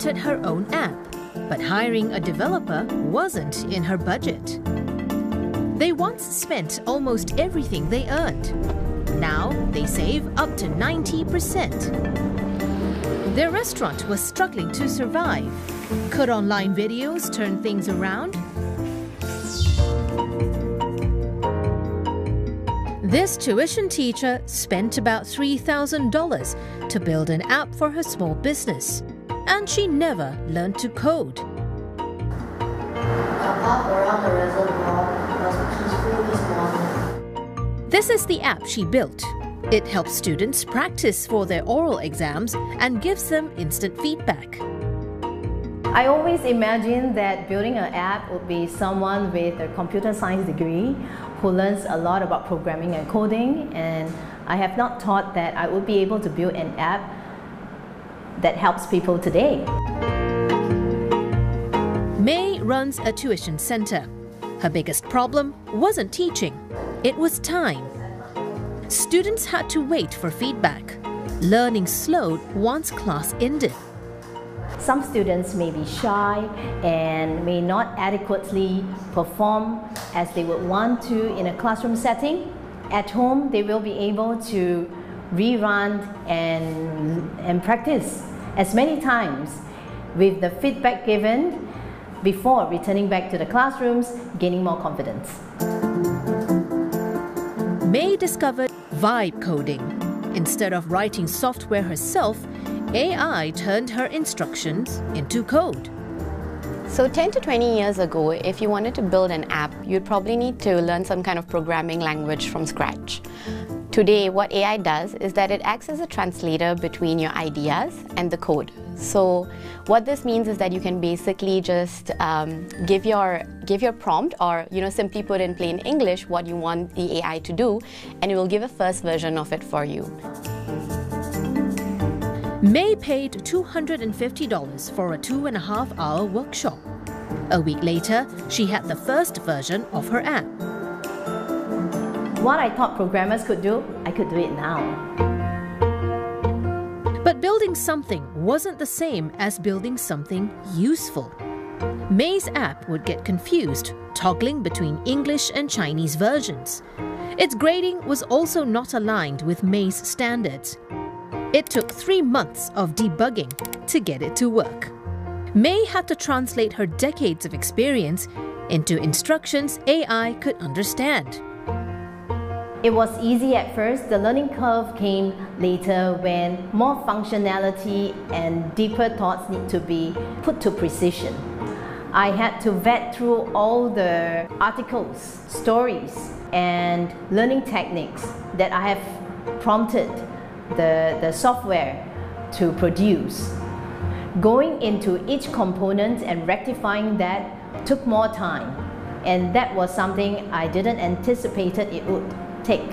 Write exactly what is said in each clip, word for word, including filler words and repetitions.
wanted her own app, but hiring a developer wasn't in her budget. They once spent almost everything they earned. Now they save up to ninety percent. Their restaurant was struggling to survive. Could online videos turn things around? This tuition teacher spent about three thousand dollars to build an app for her small business, and she never learned to code. This is the app she built. It helps students practice for their oral exams and gives them instant feedback. I always imagined that building an app would be someone with a computer science degree who learns a lot about programming and coding, and I have not thought that I would be able to build an app that helps people today. May runs a tuition center. Her biggest problem wasn't teaching, it was time. Students had to wait for feedback. Learning slowed once class ended. Some students may be shy and may not adequately perform as they would want to in a classroom setting. At home, they will be able to rerun and, and practice as many times with the feedback given before returning back to the classrooms, gaining more confidence. May discovered vibe coding. Instead of writing software herself, A I turned her instructions into code. So ten to twenty years ago, if you wanted to build an app, you'd probably need to learn some kind of programming language from scratch. Today, what A I does is that it acts as a translator between your ideas and the code. So what this means is that you can basically just um, give your give your prompt, or you know, simply put in plain English what you want the A I to do, and it will give a first version of it for you. May paid two hundred fifty dollars for a two and a half hour workshop. A week later, she had the first version of her app. What I thought programmers could do, I could do it now. But building something wasn't the same as building something useful. May's app would get confused, toggling between English and Chinese versions. Its grading was also not aligned with May's standards. It took three months of debugging to get it to work. May had to translate her decades of experience into instructions A I could understand. It was easy at first. The learning curve came later when more functionality and deeper thoughts need to be put to precision. I had to vet through all the articles, stories, and learning techniques that I have prompted the, the software to produce. Going into each component and rectifying that took more time, and that was something I didn't anticipate it would take.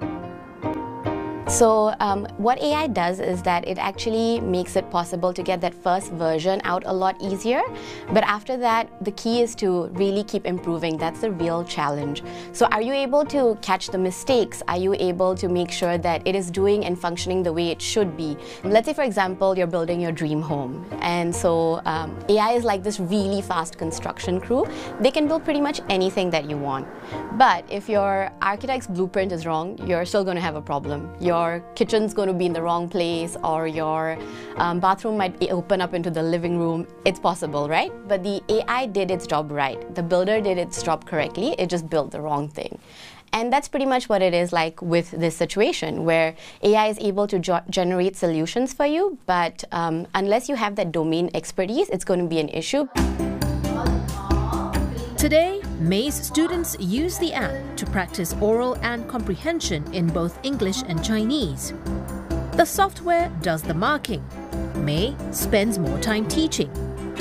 So um, what A I does is that it actually makes it possible to get that first version out a lot easier. But after that, the key is to really keep improving. That's the real challenge. So are you able to catch the mistakes? Are you able to make sure that it is doing and functioning the way it should be? Let's say, for example, you're building your dream home. And so um, A I is like this really fast construction crew. They can build pretty much anything that you want. But if your architect's blueprint is wrong, you're still going to have a problem. Your Your kitchen's going to be in the wrong place, or your um, bathroom might be open up into the living room. It's possible, right? But the A I did its job right. The builder did its job correctly. It just built the wrong thing. And that's pretty much what it is like with this situation, where A I is able to generate solutions for you, but um, unless you have that domain expertise, it's going to be an issue. Today, May's students use the app to practice oral and comprehension in both English and Chinese. The software does the marking. May spends more time teaching.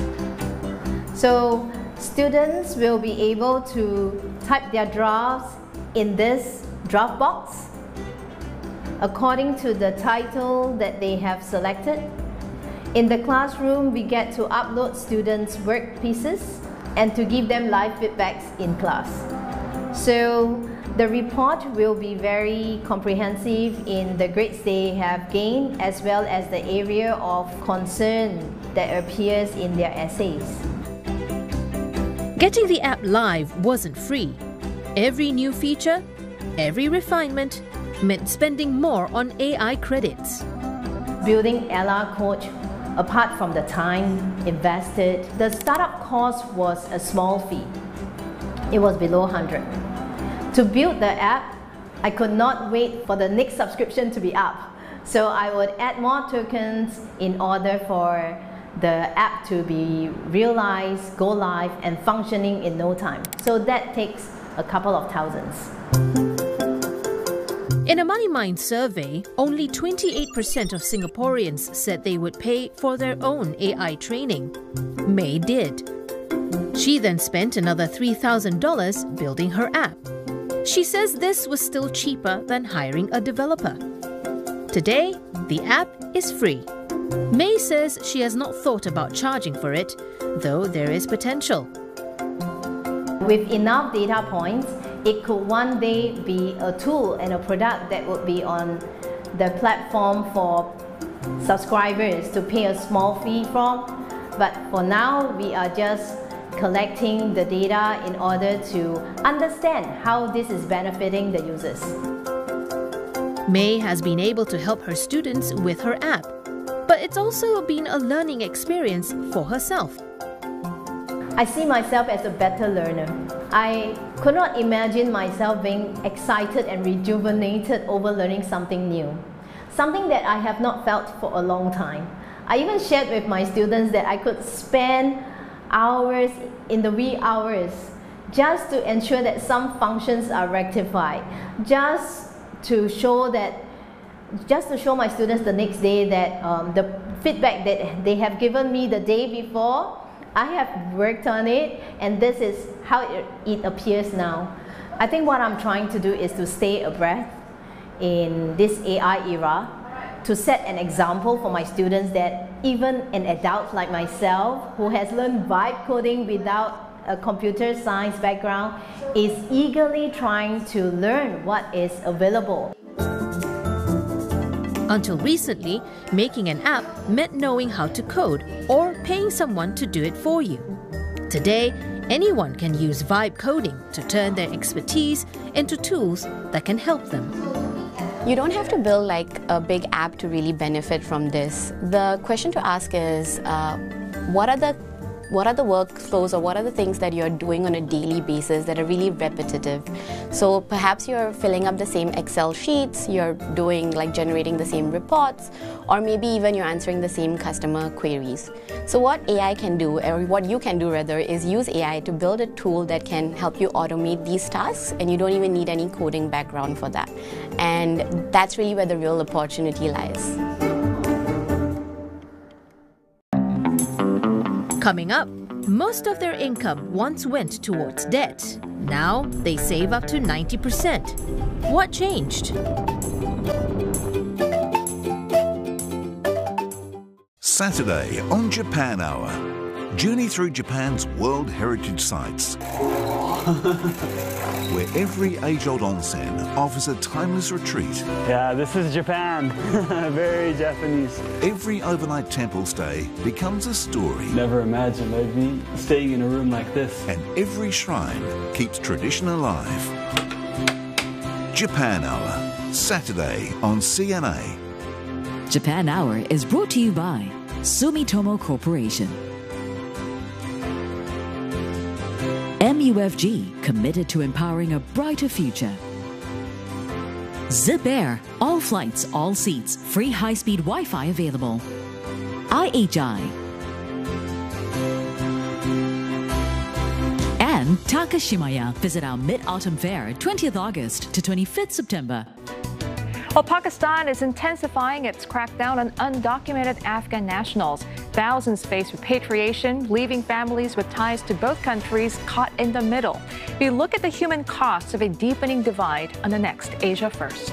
So students will be able to type their drafts in this draft box according to the title that they have selected. In the classroom, we get to upload students' work pieces and to give them live feedbacks in class. So The report will be very comprehensive in the grades they have gained as well as the area of concern that appears in their essays. Getting the app live wasn't free. Every new feature, every refinement meant spending more on A I credits. Building Ella Coach, apart from the time invested, the startup cost was a small fee. It was below one hundred. To build the app, I could not wait for the next subscription to be up. So I would add more tokens in order for the app to be realized, go live, and functioning in no time. So that takes a couple of thousands. In a MoneyMind survey, only twenty-eight percent of Singaporeans said they would pay for their own A I training. May did. She then spent another three thousand dollars building her app. She says this was still cheaper than hiring a developer. Today, the app is free. May says she has not thought about charging for it, though there is potential. With enough data points, it could one day be a tool and a product that would be on the platform for subscribers to pay a small fee from. But for now, we are just collecting the data in order to understand how this is benefiting the users. May has been able to help her students with her app, but it's also been a learning experience for herself. I see myself as a better learner. I could not imagine myself being excited and rejuvenated over learning something new, something that I have not felt for a long time. I even shared with my students that I could spend hours in the wee hours just to ensure that some functions are rectified, just to show that just to show my students the next day that um, the feedback that they have given me the day before, I have worked on it, and this is how it, it appears now. I think what I'm trying to do is to stay abreast in this A I era, to set an example for my students that even an adult like myself who has learned vibe coding without a computer science background is eagerly trying to learn what is available. Until recently, making an app meant knowing how to code or paying someone to do it for you. Today, anyone can use vibe coding to turn their expertise into tools that can help them. You don't have to build like a big app to really benefit from this. The question to ask is, uh, what are the What are the workflows or what are the things that you're doing on a daily basis that are really repetitive? So perhaps you're filling up the same Excel sheets, you're doing like generating the same reports, or maybe even you're answering the same customer queries. So what A I can do, or what you can do rather, is use A I to build a tool that can help you automate these tasks, and you don't even need any coding background for that. And that's really where the real opportunity lies. Coming up, most of their income once went towards debt. Now they save up to ninety percent. What changed? Saturday on Japan Hour. Journey through Japan's World Heritage Sites, where every age-old onsen offers a timeless retreat. Yeah, this is Japan. Very Japanese. Every overnight temple stay becomes a story. Never imagined I'd be staying in a room like this. And every shrine keeps tradition alive. Japan Hour, Saturday on C N A. Japan Hour is brought to you by Sumitomo Corporation. M U F G, committed to empowering a brighter future. Zip Air, all flights, all seats, free high-speed Wi-Fi available. I H I. And Takashimaya, visit our Mid-Autumn Fair, twentieth August to twenty-fifth September. Well, Pakistan is intensifying its crackdown on undocumented Afghan nationals. Thousands face repatriation, leaving families with ties to both countries caught in the middle. We look at the human costs of a deepening divide on the next Asia First.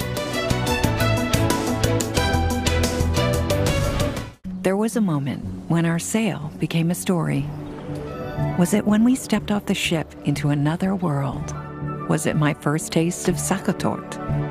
There was a moment when our sail became a story. Was it when we stepped off the ship into another world? Was it my first taste of sakotort?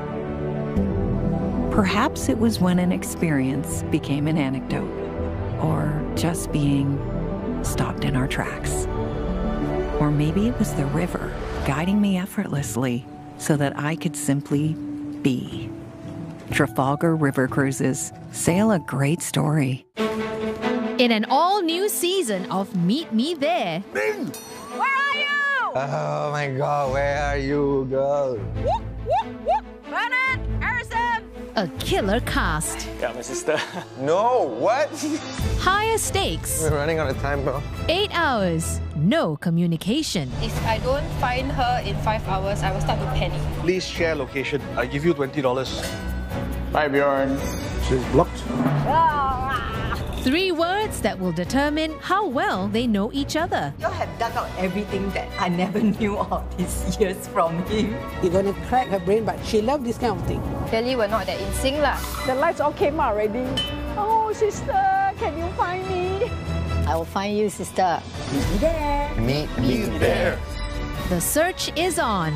Perhaps it was when an experience became an anecdote, or just being stopped in our tracks. Or maybe it was the river guiding me effortlessly so that I could simply be. Trafalgar River Cruises sail a great story. In an all-new season of Meet Me There. Ming! Where are you? Oh my God, where are you, girl? Whoop, whoop, whoop. Bernard, Harrison! A killer cast. Got my sister. No, what? Higher stakes. We're running out of time, bro. Eight hours. No communication. If I don't find her in five hours, I will start to panic. Please share location. I'll give you twenty dollars. Bye, Bjorn. She's blocked. Three words that will determine how well they know each other. You have dug out everything that I never knew all these years from him. You're going to crack her brain, but she loved this kind of thing. Clearly, we're not that in sync lah. The lights all came out already. Oh, sister, can you find me? I will find you, sister. Meet me there. Meet me there. The search is on.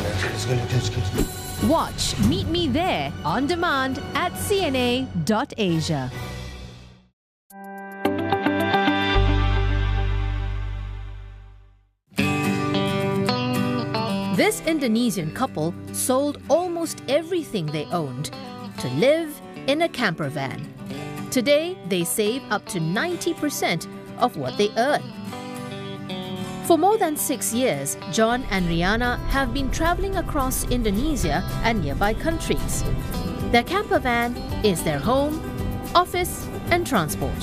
Watch Meet Me There on demand at C N A dot Asia. This Indonesian couple sold almost everything they owned to live in a camper van. Today, they save up to ninety percent of what they earn. For more than six years, John and Rihanna have been traveling across Indonesia and nearby countries. Their camper van is their home, office, and transport.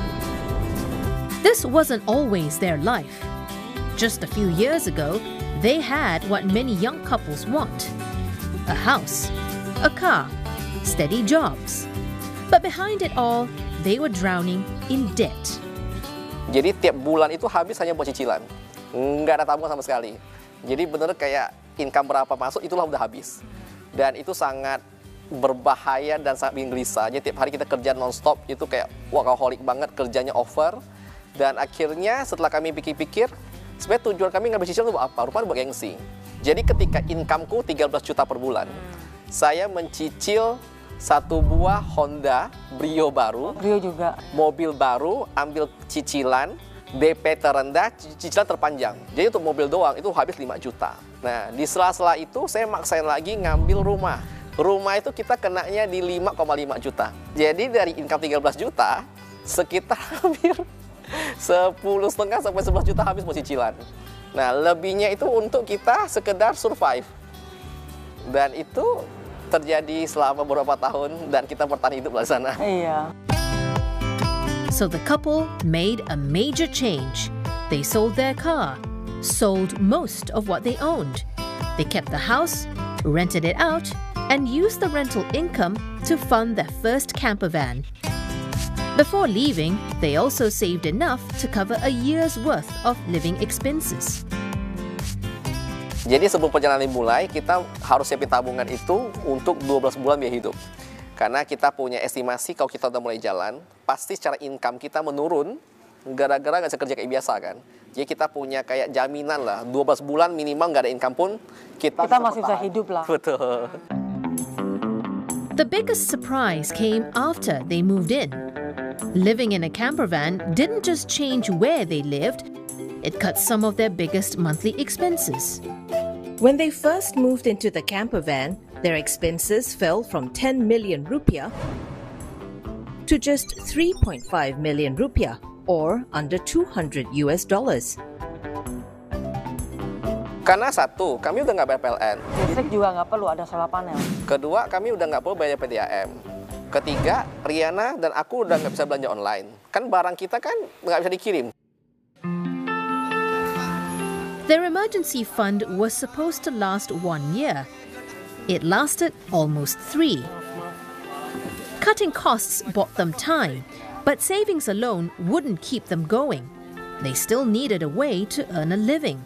This wasn't always their life. Just a few years ago, they had what many young couples want: a house, a car, steady jobs. But behind it all, they were drowning in debt. Jadi tiap bulan itu habis hanya buat cicilan. Nggak ada tabungan sama sekali. Jadi benar kayak income berapa masuk itulah udah habis. Dan itu sangat berbahaya dan sangat bikin gelisah. Jadi tiap hari kita kerja non-stop itu kayak workaholic banget, kerjanya over. Dan akhirnya setelah kami pikir-pikir, sebenarnya tujuan kami ngambil cicilan itu buat apa? Rupanya buat gengsi. Jadi ketika incomeku tiga belas juta per bulan, saya mencicil satu buah Honda Brio baru, Brio juga, mobil baru, ambil cicilan, D P terendah, cicilan terpanjang. Jadi untuk mobil doang itu habis lima juta. Nah, di sela-sela itu saya maksain lagi ngambil rumah. Rumah itu kita kenanya di lima koma lima juta. Jadi dari income tiga belas juta, sekitar hampir sepuluh setengah sampai sebelas juta habis buat cicilan. Nah, lebihnya itu untuk kita sekedar survive. Dan itu terjadi selama beberapa tahun dan kita bertahan hidup di sana. Iya. So the couple made a major change. They sold their car, sold most of what they owned. They kept the house, rented it out, and used the rental income to fund their first camper van. Before leaving, they also saved enough to cover a year's worth of living expenses. Jadi sebelum perjalanan dimulai, kita harus siapin tabungan itu untuk dua belas bulan biaya hidup. Karena kita punya estimasi kalau kita udah mulai jalan, pasti secara income kita menurun gara-gara nggak bisa kerja kayak biasa kan. Jadi kita punya kayak jaminan lah, dua belas bulan minimal nggak ada income pun, kita, kita masih bisa hidup lah. Betul. The biggest surprise came after they moved in. Living in a camper van didn't just change where they lived, it cut some of their biggest monthly expenses. When they first moved into the camper van, their expenses fell from ten million rupiah to just three point five million rupiah, or under two hundred U S dollars. Karena satu, kami udah nggak bayar P L N. Listrik juga nggak perlu ada solar panel. Kedua, kami udah nggak perlu bayar P D A M. Ketiga, Rihanna dan aku udah nggak bisa belanja online. Kan barang kita kan nggak bisa dikirim. Their emergency fund was supposed to last one year. It lasted almost three. Cutting costs bought them time, but savings alone wouldn't keep them going. They still needed a way to earn a living.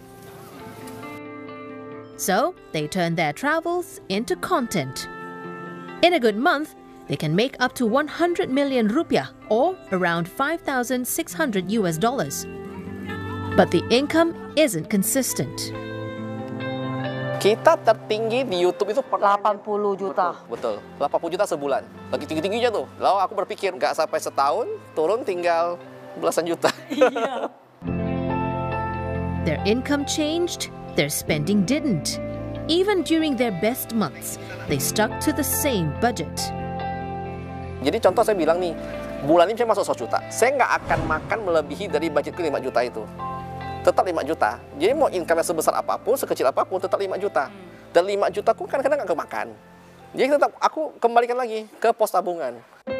So they turned their travels into content. In a good month, they can make up to one hundred million rupiah, or around five thousand six hundred U S dollars. But the income isn't consistent. Kita tertinggi di YouTube itu delapan puluh juta. Betul, betul. delapan puluh juta sebulan. Lagi tinggi-tingginya tuh. Lalu aku berpikir, nggak sampai setahun, turun tinggal belasan juta. Iya. Their income changed, their spending didn't. Even during their best months, they stuck to the same budget. Jadi contoh saya bilang nih, bulan ini saya masuk seratus juta. Saya nggak akan makan melebihi dari budgetku lima juta itu. Tetap lima juta. Jadi mau income sebesar apapun, sekecil apapun, tetap lima juta. Dan lima juta aku kadang-kadang nggak kemakan. Jadi tetap aku kembalikan lagi ke pos tabungan.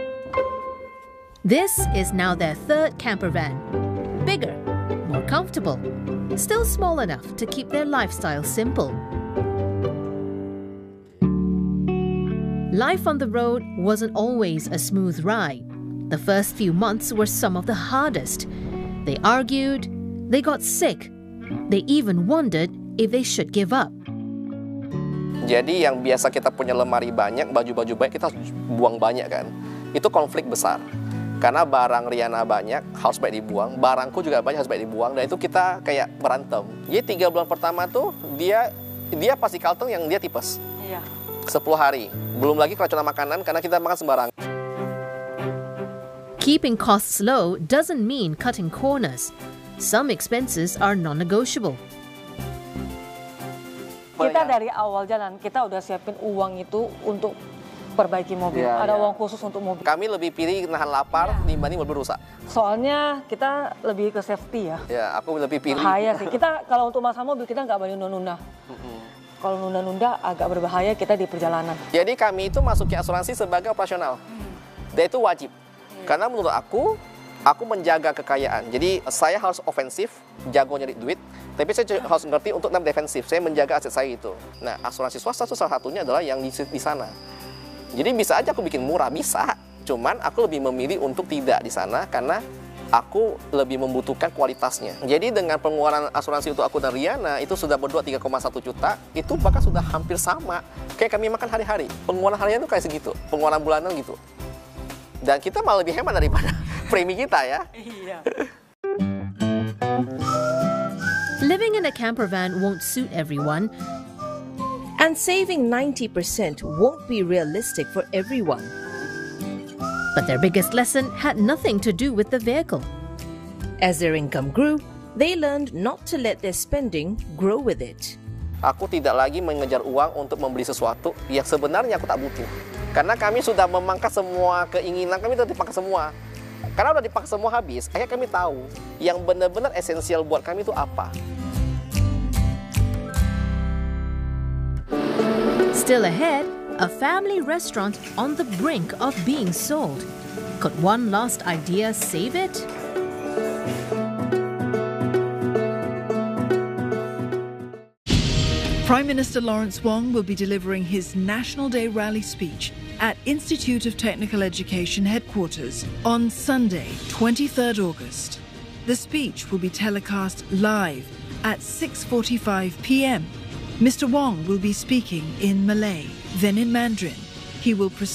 This is now their third camper van. Bigger, more comfortable, still small enough to keep their lifestyle simple. Life on the road wasn't always a smooth ride. The first few months were some of the hardest. They argued, they got sick. They even wondered if they should give up. Jadi yang biasa kita punya lemari banyak, baju-baju baik kita buang banyak kan. Itu konflik besar. Karena barang Riana banyak, harus baik dibuang. Barangku juga banyak, harus baik dibuang. Dan itu kita kayak berantem. Jadi tiga bulan pertama tuh dia dia pasti kalteng yang dia tipes. Iya. sepuluh hari. Belum lagi keracunan makanan karena kita makan sembarang. Keeping costs low doesn't mean cutting corners. Some expenses are non-negotiable. Kita dari awal jalan, kita udah siapin uang itu untuk perbaiki mobil. Ya, Ada ya. uang khusus untuk mobil. Kami lebih pilih nahan lapar dibanding mobil rusak. Soalnya kita lebih ke safety ya. Ya, aku lebih pilih. Bahaya sih. Kita kalau untuk masalah mobil kita nggak boleh nunda-nunda. Kalau nunda-nunda agak berbahaya kita di perjalanan. Jadi kami itu masukin asuransi sebagai operasional. Dan itu wajib. Karena menurut aku, aku menjaga kekayaan. Jadi saya harus ofensif, jago nyari duit. Tapi saya harus ngerti untuk nem defensif. Saya menjaga aset saya itu. Nah, asuransi swasta itu salah satunya adalah yang di, di sana. Jadi bisa aja aku bikin murah, bisa. Cuman aku lebih memilih untuk tidak di sana karena aku lebih membutuhkan kualitasnya. Jadi dengan pengeluaran asuransi untuk aku dan Riana itu sudah berdua tiga koma satu juta, itu bahkan sudah hampir sama. Kayak kami makan hari-hari. Pengeluaran harian itu kayak segitu, pengeluaran bulanan gitu. Dan kita malah lebih hemat daripada premi kita ya. Iya. Living in a camper van won't suit everyone. And saving ninety percent won't be realistic for everyone. But their biggest lesson had nothing to do with the vehicle. As their income grew, they learned not to let their spending grow with it. Aku tidak lagi mengejar uang untuk membeli sesuatu yang sebenarnya aku tak butuh. Karena kami sudah memangkas semua keinginan, kami sudah dipangkas semua. Karena udah dipangkas semua habis, akhirnya kami tahu yang benar-benar esensial buat kami itu apa. Still ahead, a family restaurant on the brink of being sold. Could one last idea save it? Prime Minister Lawrence Wong will be delivering his National Day rally speech at Institute of Technical Education headquarters on Sunday, twenty-third August. The speech will be telecast live at six forty-five p m Mister Wong will be speaking in Malay, then in Mandarin. He will proceed